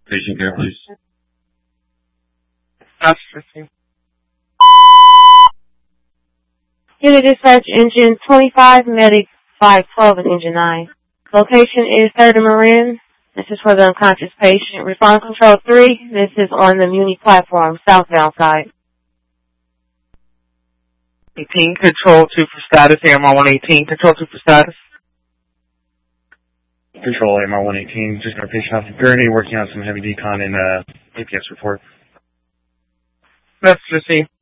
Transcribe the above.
Patient care, please. That's received. Unit Dispatch Engine 25, Medic 512 and Engine 9. Location is 3rd and Marin. This is for the unconscious patient. Respond Control 3. This is on the Muni platform, southbound side. 18, Control 2 for status. AMR 118, Control 2 for status. Control AMR 118, just got a patient off the gurney, working on some heavy decon in APS report. That's received.